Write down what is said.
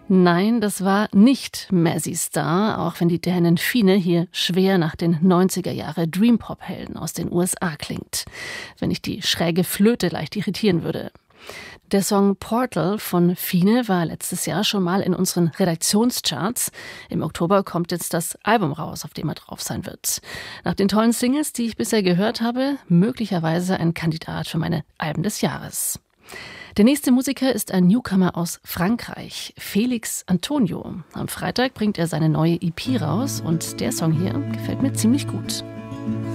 Nein, das war nicht Mazzy Star, auch wenn die Dänin Fine hier schwer nach den 90er-Jahre Dream-Pop-Helden aus den USA klingt. Wenn ich die schräge Flöte leicht irritieren würde. Der Song Portal von Fine war letztes Jahr schon mal in unseren Redaktionscharts. Im Oktober kommt jetzt das Album raus, auf dem er drauf sein wird. Nach den tollen Singles, die ich bisher gehört habe, möglicherweise ein Kandidat für meine Alben des Jahres. Der nächste Musiker ist ein Newcomer aus Frankreich, Felix Antonio. Am Freitag bringt er seine neue EP raus und der Song hier gefällt mir ziemlich gut.